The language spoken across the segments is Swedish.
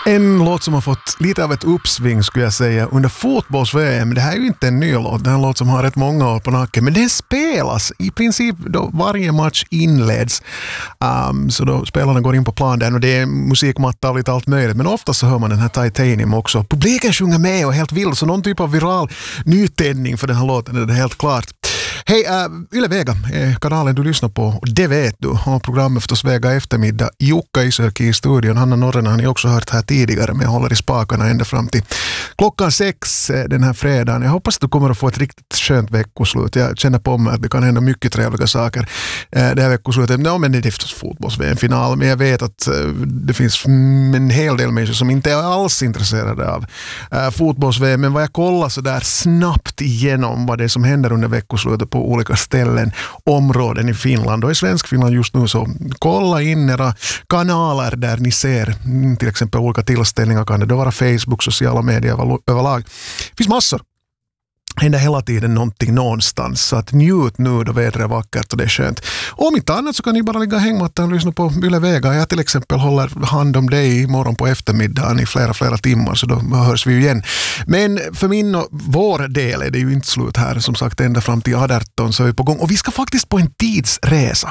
En låt som har fått lite av ett uppsving skulle jag säga under fotbolls-VM. Det här är ju inte en ny låt, det är en låt som har rätt många år på nacken. Men den spelas i princip då varje match inleds. Så då spelarna går in på plan där och det är musikmatta och lite allt möjligt. Men ofta så hör man den här Titanium också. Publiken sjunger med och helt vild, så någon typ av viral nytändning för den här låten är det helt klart. Hej, Yle Vega är kanalen du lyssnar på, och det vet du. Och programmet förstås Vega eftermiddag. Jukka Isöki i studion, Hanna Norrena har ni också hört här tidigare, men jag håller i spakarna ända fram till klockan 6 den här fredagen. Jag hoppas att du kommer att få ett riktigt skönt veckoslut. Jag känner på mig att det kan hända mycket trevliga saker det här veckoslutet. Ja, men det är förstås fotbolls-VM-final, men jag vet att det finns en hel del människor som inte är alls intresserade av fotbolls-VM. Men vad jag kollar så där snabbt igenom vad det är som händer under veckoslutet på olika ställen, områden i Finland och i svensk Finland just nu, så kolla in era kanaler där ni ser till exempel olika tillställningar. Kan det vara Facebook, sociala medier överlag. Det finns massor. Händer hela tiden någonting någonstans, så att njut nu då vädret är vackert och det är skönt. Om inte annat så kan ni bara ligga hängmattan och lyssna på Yle Vega. Jag till exempel håller hand om dig imorgon på eftermiddagen i flera timmar, så då hörs vi ju igen. Men för min och vår del är det ju inte slut här. Som sagt, ända fram till 18 så är vi på gång, och vi ska faktiskt på en tidsresa.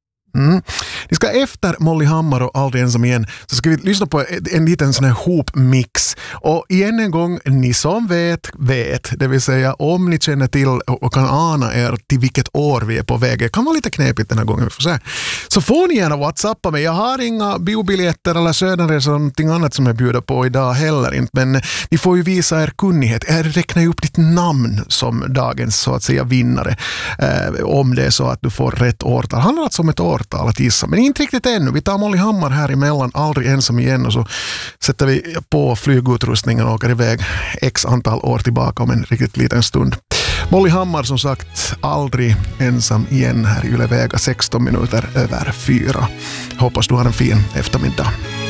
Vi ska efter Molly Hammar och Aldrig ensam igen, så ska vi lyssna på en liten sån här hopmix. Och igen en gång, ni som vet, det vill säga om ni känner till och kan ana er till vilket år vi är på väg. Det kan vara lite knepigt den här gången, vi får se. Så får ni gärna WhatsAppa mig. Jag har inga biobiljetter eller söderresor eller någonting annat som jag bjuder på idag heller inte, men ni får ju visa er kunnighet. Jag räknar ju upp ditt namn som dagens så att säga vinnare, om det är så att du får rätt årtal. Det handlar alltså om ett år att gissa, men inte riktigt ännu. Vi tar Molly Hammar här emellan, Aldrig ensam igen, och så sätter vi på flygutrustningen och åker iväg x antal år tillbaka om en riktigt liten stund. Molly Hammar som sagt, Aldrig ensam igen här i Yle Vega, 16 minuter över 4. Hoppas du har en fin eftermiddag.